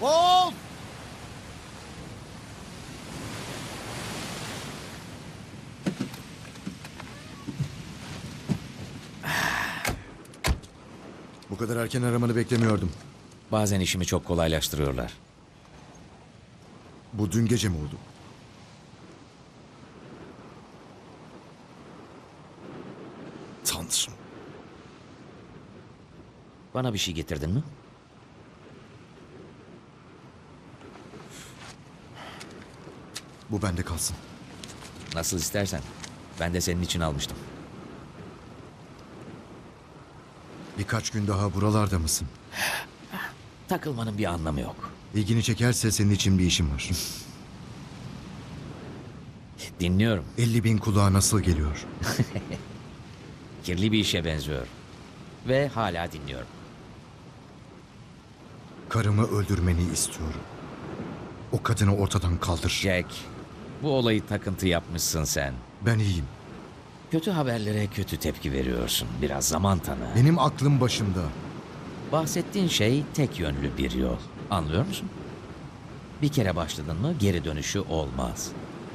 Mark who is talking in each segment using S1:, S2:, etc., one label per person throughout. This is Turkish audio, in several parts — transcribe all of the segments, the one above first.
S1: Wolf! Bu kadar erken aramanı beklemiyordum.
S2: Bazen işimi çok kolaylaştırıyorlar.
S1: Bu dün gece mi oldu? Tanrım.
S2: Bana bir şey getirdin mi?
S1: Bu bende kalsın.
S2: Nasıl istersen. Ben de senin için almıştım.
S1: Birkaç gün daha buralarda mısın?
S2: Takılmanın bir anlamı yok.
S1: İlgini çekerse senin için bir işim var.
S2: Dinliyorum.
S1: 50.000 kulağa nasıl geliyor?
S2: Kirli bir işe benziyor. Ve hala dinliyorum.
S1: Karımı öldürmeni istiyorum. O kadını ortadan kaldır.
S2: Jack, bu olayı takıntı yapmışsın sen.
S1: Ben iyiyim.
S2: Kötü haberlere kötü tepki veriyorsun. Biraz zaman tanı.
S1: Benim aklım başımda.
S2: Bahsettiğin şey tek yönlü bir yol. Anlıyor musun? Bir kere başladın mı geri dönüşü olmaz.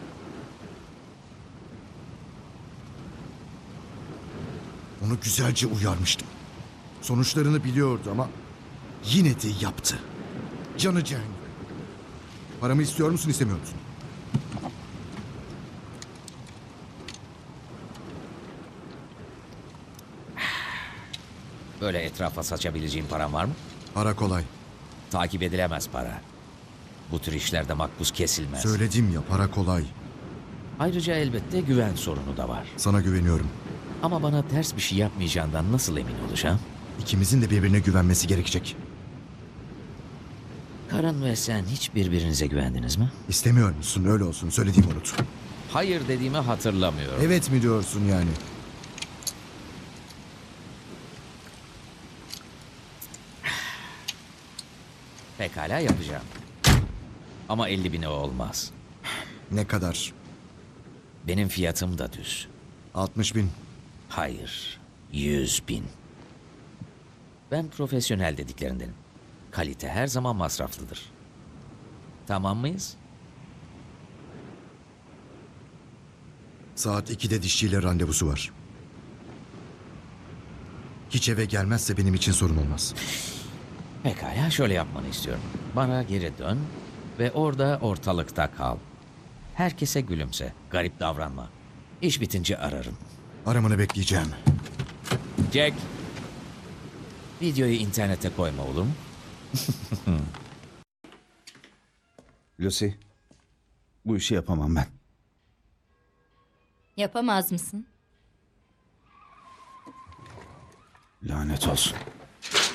S1: Onu güzelce uyarmıştım. Sonuçlarını biliyordu ama yine de yaptı. Canı cehennem. Paramı istiyor musun, istemiyor musun?
S2: Böyle etrafa saçabileceğin param var mı?
S1: Para kolay.
S2: Takip edilemez para. Bu tür işlerde makbuz kesilmez.
S1: Söyledim ya, para kolay.
S2: Ayrıca elbette güven sorunu da var.
S1: Sana güveniyorum.
S2: Ama bana ters bir şey yapmayacağından nasıl emin olacağım?
S1: İkimizin de birbirine güvenmesi gerekecek.
S2: Karın ve sen hiç birbirinize güvendiniz mi?
S1: İstemiyor musun? Öyle olsun. Söylediğimi unut.
S2: Hayır dediğimi hatırlamıyorum.
S1: Evet mi diyorsun yani?
S2: Pekala yapacağım. Ama 50.000'e olmaz.
S1: Ne kadar?
S2: Benim fiyatım da düz.
S1: 60.000.
S2: Hayır, 100.000. Ben profesyonel dediklerindenim. Kalite her zaman masraflıdır. Tamam mıyız?
S1: Saat 2'de dişçiyle randevusu var. Hiç eve gelmezse benim için sorun olmaz.
S2: Pekala şöyle yapmanı istiyorum. Bana geri dön ve orada ortalıkta kal. Herkese gülümse, garip davranma. İş bitince ararım.
S1: Aramanı bekleyeceğim.
S2: Jack, videoyu internete koyma olur mu?
S3: Lucy, bu işi yapamam ben.
S4: Yapamaz mısın?
S3: Lanet olsun.